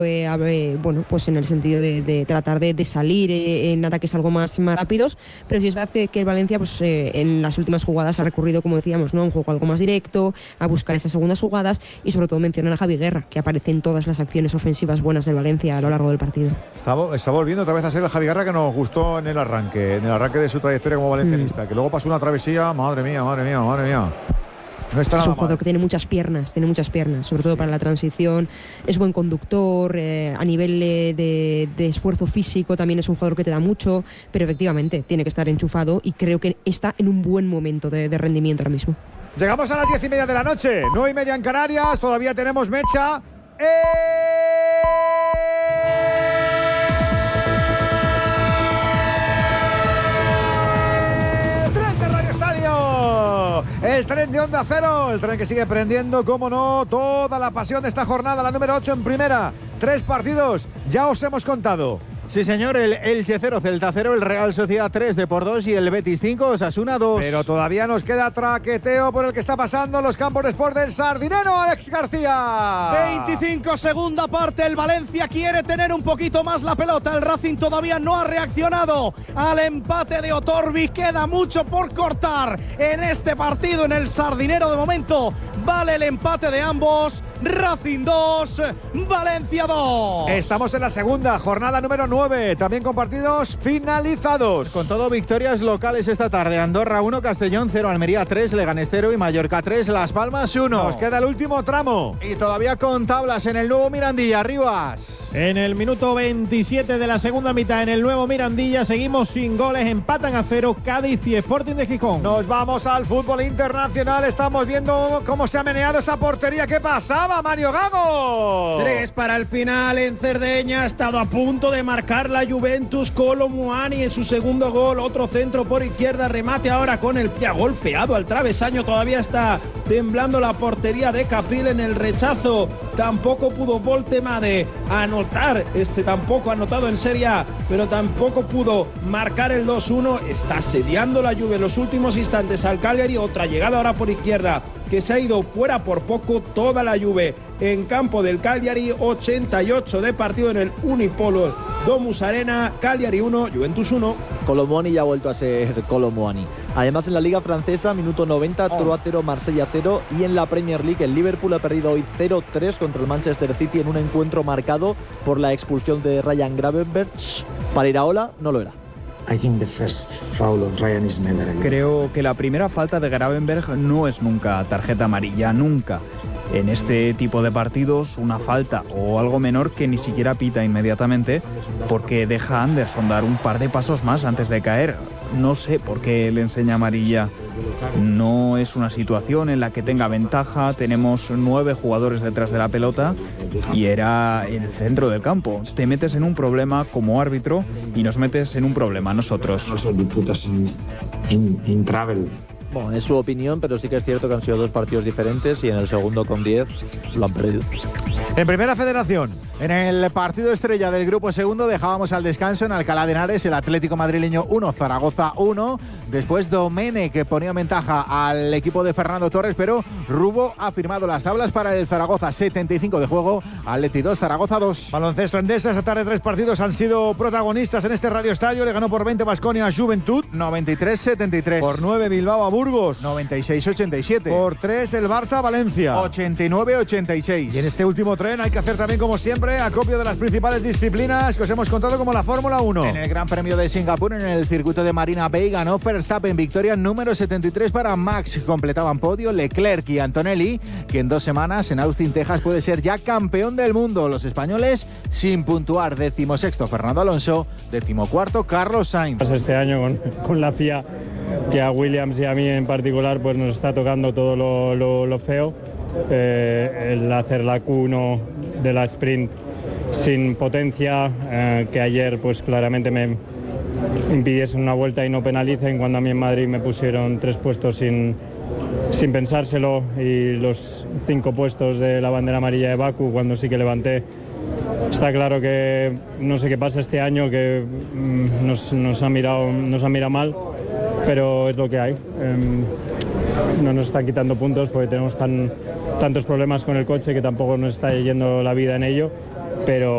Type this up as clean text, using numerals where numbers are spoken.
bueno, pues en el sentido de tratar de salir en ataques algo más rápidos, pero sí es verdad que el Valencia pues en las últimas jugadas ha recurrido, como decíamos, ¿no?, a un juego algo más directo, a buscar esas segundas jugadas y sobre todo mencionar a Javi Guerra, que aparece en todas las acciones ofensivas buenas del Valencia a lo largo del partido. Está volviendo otra vez a ser el Javi Guerra que nos gustó en el arranque de su trayectoria como valencianista, que luego pasó una travesía, madre mía. No está es nada un jugador mal. que tiene muchas piernas, sobre todo para la transición, es buen conductor, a nivel de esfuerzo físico también es un jugador que te da mucho, pero efectivamente tiene que estar enchufado y creo que está en un buen momento de rendimiento ahora mismo. Llegamos a las 10:30 de la noche, 9:30 en Canarias, todavía tenemos mecha. El tren de Onda Cero, el tren que sigue prendiendo, cómo no, toda la pasión de esta jornada, la número 8 en primera. 3 partidos, ya os hemos contado. Sí, señor, el Elche 0, Celta 0, el Real Sociedad 3 de por 2 y el Betis 5, Osasuna 2. Pero todavía nos queda traqueteo por el que está pasando en los campos de Sport del Sardinero, Alex García. 25, segunda parte, el Valencia quiere tener un poquito más la pelota, el Racing todavía no ha reaccionado al empate de Otorbi, queda mucho por cortar en este partido en el Sardinero. De momento vale el empate de ambos. Racing 2, Valencia 2. Estamos en la segunda jornada número 9, también con partidos finalizados. Con todo, victorias locales esta tarde. Andorra 1, Castellón 0, Almería 3, Leganés 0 y Mallorca 3, Las Palmas 1. Nos queda el último tramo. Y todavía con tablas en el nuevo Mirandilla, Rivas. En el minuto 27 de la segunda mitad, en el nuevo Mirandilla, seguimos sin goles, empatan a 0 Cádiz y Sporting de Gijón. Nos vamos al fútbol internacional, estamos viendo cómo se ha meneado esa portería. ¿Qué pasaba, Mario Gago? 3 para el final en Cerdeña, ha estado a punto de marcar la Juventus. Kolo Muani en su segundo gol, otro centro por izquierda, remate ahora con el pie golpeado al travesaño, todavía está temblando la portería de Caprile en el rechazo. Tampoco pudo Voltemade anotar, tampoco ha anotado en Serie A, pero tampoco pudo marcar el 2-1. Está asediando la Juve en los últimos instantes al Cagliari. Otra llegada ahora por izquierda que se ha ido fuera por poco. Toda la Juve en campo del Cagliari. 88 de partido en el Unipolo Domus Arena. Cagliari 1, Juventus 1. Kolo Muani ya ha vuelto a ser Kolo Muani. Además, en la Liga Francesa, minuto 90, Troyes 0, Marsella 0. Y en la Premier League, el Liverpool ha perdido hoy 0-3 contra el Manchester City en un encuentro marcado por la expulsión de Ryan Gravenberch. Para Iraola, no lo era. Creo que la primera falta de Gravenberch no es nunca tarjeta amarilla, nunca. En este tipo de partidos, una falta o algo menor que ni siquiera pita inmediatamente porque deja a Anderson dar un par de pasos más antes de caer. No sé por qué le enseña amarilla. No es una situación en la que tenga ventaja. Tenemos 9 jugadores detrás de la pelota y era en el centro del campo. Te metes en un problema como árbitro y nos metes en un problema nosotros. Bueno, es su opinión, pero sí que es cierto que han sido 2 partidos diferentes y en el segundo con 10 lo han perdido. En Primera Federación, en el partido estrella del grupo segundo dejábamos al descanso en Alcalá de Henares el Atlético madrileño 1, Zaragoza 1. Después Domene, que ponía ventaja al equipo de Fernando Torres, pero Rubo ha firmado las tablas para el Zaragoza. 75 de juego, Atleti 2, Zaragoza 2. Baloncesto Endesa, esta tarde 3 partidos han sido protagonistas en este Radio Estadio. Le ganó por 20 Baskonia a Juventud. 93-73. Por 9 Bilbao a Burgos. 96-87. Por 3 el Barça a Valencia. 89-86. Y en este último tren hay que hacer también, como siempre, acopio de las principales disciplinas que os hemos contado, como la Fórmula 1. En el Gran Premio de Singapur, en el circuito de Marina Bay, ganó Verstappen, victoria número 73 para Max. Completaban podio Leclerc y Antonelli, que en 2 semanas en Austin, Texas, puede ser ya campeón del mundo. Los españoles sin puntuar. 16º Fernando Alonso, 14º Carlos Sainz. Este año con la FIA, que a Williams y a mí en particular pues nos está tocando todo lo feo. El hacer la Q1 de la sprint sin potencia, que ayer pues claramente me impidiesen una vuelta y no penalicen, cuando a mí en Madrid me pusieron 3 puestos sin pensárselo, y los 5 puestos de la bandera amarilla de Bakú cuando sí que levanté. Está claro que no sé qué pasa este año, que nos han mirado mal, pero es lo que hay. No nos están quitando puntos porque tenemos tantos problemas con el coche que tampoco nos está yendo la vida en ello, pero